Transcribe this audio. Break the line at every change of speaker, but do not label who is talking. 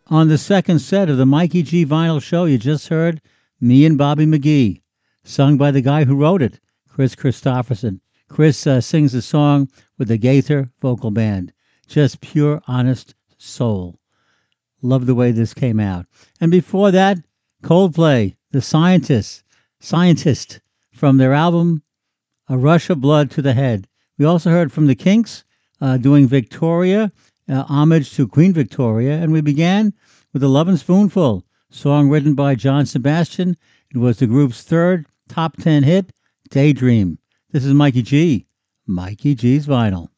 On the second set of the Mikey G Vinyl Show, you just heard Me and Bobby McGee, sung by the guy who wrote it, Chris Christopherson. Chris sings the song with the Gaither Vocal Band. Just pure, honest soul. Love the way this came out. And before that, Coldplay, The Scientist, from their album A Rush of Blood to the Head. We also heard from the Kinks doing Victoria, homage to Queen Victoria, and we began with The Lovin' Spoonful, song written by John Sebastian. It was the group's third top 10 hit, Daydream. This is Mikey G, Mikey G's Vinyl.